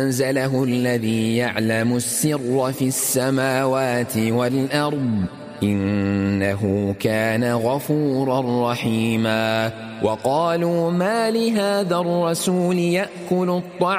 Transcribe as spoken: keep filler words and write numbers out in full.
أنزله الذي يعلم السر في السماوات والأرض إنه كان غفورا رحيما. وقالوا ما لهذا الرسول يأكل الطعام